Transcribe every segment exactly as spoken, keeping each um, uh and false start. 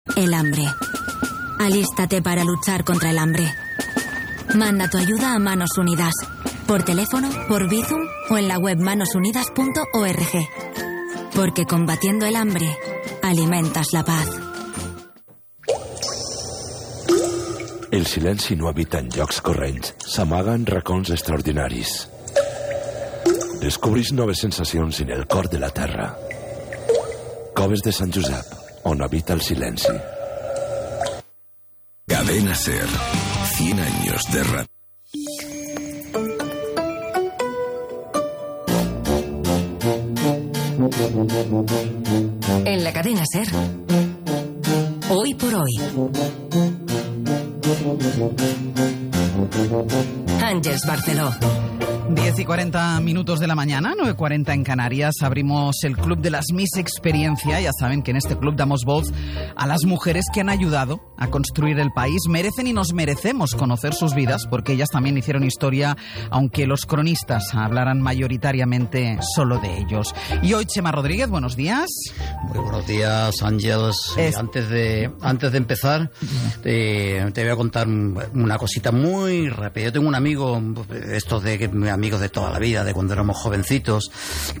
El hambre. Alístate para luchar contra el hambre. Manda tu ayuda a Manos Unidas. Por teléfono, por Bizum o en la web manos unidas punto org. Porque combatiendo el hambre, alimentas la paz. El silenci no habita en llocs corrents, s'amaga en racons extraordinaris. Descobrís noves sensacions en el cor de la terra. Coves de Sant Josep, on habita el silenci. Cadena SER, cien años de radio. En la cadena SER, hoy por hoy, Ángeles Barceló. diez y cuarenta minutos de la mañana, nueve y cuarenta en Canarias. Abrimos el Club de las Miss Experiencia. Ya saben que en este club damos voz a las mujeres que han ayudado a construir el país. Merecen y nos merecemos conocer sus vidas, porque ellas también hicieron historia, aunque los cronistas hablaran mayoritariamente solo de ellos. Y hoy, Chema Rodríguez, buenos días. Muy buenos días, Ángeles. Es... Antes de antes de empezar, te, te voy a contar una cosita muy rápida. Yo tengo un amigo, estos de que amigos de toda la vida, de cuando éramos jovencitos,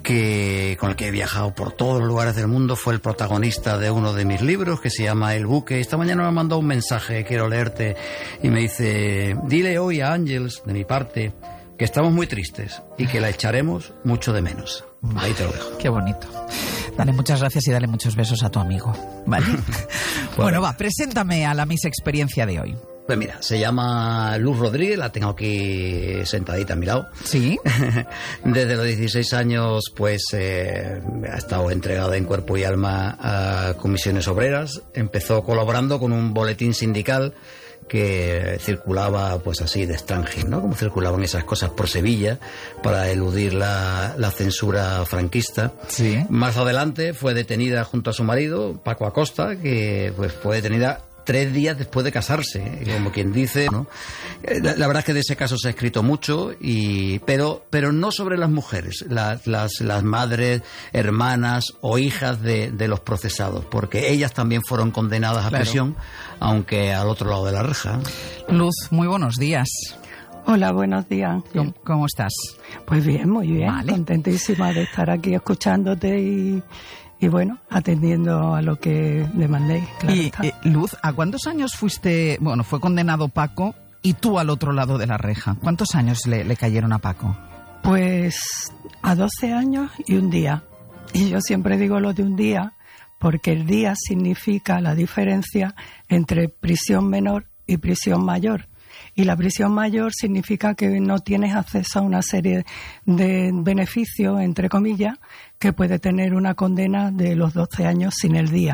que con el que he viajado por todos los lugares del mundo. Fue el protagonista de uno de mis libros, que se llama El Buque. Esta mañana me mandó un mensaje, quiero leerte, y me dice: dile hoy a Ángeles, de mi parte, que estamos muy tristes y que la echaremos mucho de menos. Ahí te lo dejo. Qué bonito. Dale muchas gracias y dale muchos besos a tu amigo, ¿vale? bueno, bueno, va, preséntame a la Miss Experiencia de hoy. Pues mira, se llama Luz Rodríguez, la tengo aquí sentadita a mi lado. Sí. Desde los dieciséis años, pues, eh, ha estado entregada en cuerpo y alma a comisiones obreras. Empezó colaborando con un boletín sindical que circulaba, pues así, de extranjero, ¿no? Como circulaban esas cosas por Sevilla para eludir la, la censura franquista. Sí. Más adelante fue detenida junto a su marido, Paco Acosta, que pues fue detenida tres días después de casarse, como quien dice, ¿no? La, la verdad es que de ese caso se ha escrito mucho, y pero pero no sobre las mujeres, las, las, las madres, hermanas o hijas de, de los procesados, porque ellas también fueron condenadas a claro. prisión, aunque al otro lado de la reja. Luz, muy buenos días. Hola, buenos días. ¿Cómo, cómo estás? Pues bien, muy bien, vale. Contentísima de estar aquí escuchándote y... Y bueno, atendiendo a lo que le mandéis. Claro y eh, Luz, ¿a cuántos años fuiste? Bueno, fue condenado Paco y tú al otro lado de la reja. ¿Cuántos años le, le cayeron a Paco? Pues a doce años y un día. Y yo siempre digo lo de un día porque el día significa la diferencia entre prisión menor y prisión mayor. Y la prisión mayor significa que no tienes acceso a una serie de beneficios, entre comillas, que puede tener una condena de los doce años sin el día.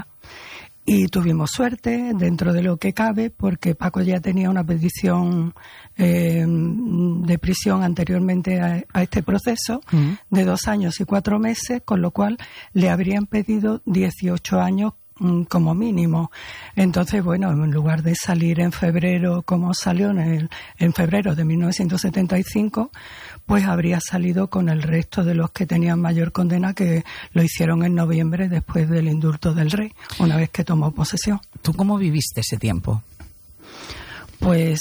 Y tuvimos suerte, dentro de lo que cabe, porque Paco ya tenía una petición eh, de prisión anteriormente a, a este proceso, uh-huh. de dos años y cuatro meses, con lo cual le habrían pedido dieciocho años como mínimo. Entonces, bueno, en lugar de salir en febrero como salió en, el, en febrero de mil novecientos setenta y cinco, pues habría salido con el resto de los que tenían mayor condena, que lo hicieron en noviembre después del indulto del rey, una vez que tomó posesión. ¿Tú cómo viviste ese tiempo? Pues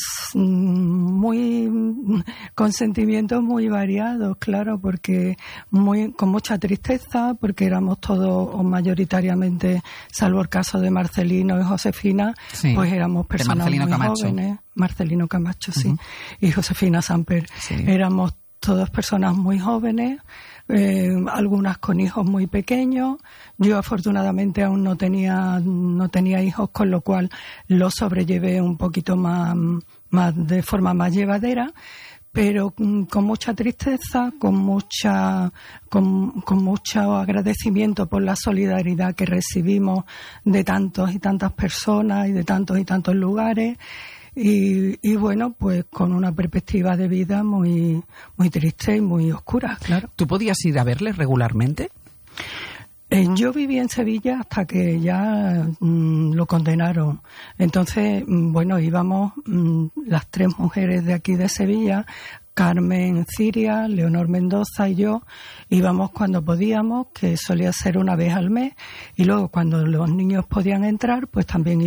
muy con sentimientos muy variados, claro, porque muy con mucha tristeza, porque éramos todos, o mayoritariamente, salvo el caso de Marcelino y Josefina, sí, pues éramos personas muy Camacho. jóvenes. Marcelino Camacho, sí, uh-huh. y Josefina Samper. Sí. Éramos todas personas muy jóvenes, eh, algunas con hijos muy pequeños. Yo afortunadamente aún no tenía no tenía hijos, con lo cual lo sobrellevé un poquito más, más de forma más llevadera, pero con mucha tristeza, con mucha con, con mucho agradecimiento por la solidaridad que recibimos de tantos y tantas personas y de tantos y tantos lugares. Y, y bueno, pues con una perspectiva de vida muy muy triste y muy oscura, claro. ¿Tú podías ir a verle regularmente? Eh, yo viví en Sevilla hasta que ya mmm, lo condenaron. Entonces, mmm, bueno, íbamos mmm, las tres mujeres de aquí de Sevilla Carmen Ciria, Leonor Mendoza y yo íbamos cuando podíamos, que solía ser una vez al mes, y luego cuando los niños podían entrar, pues también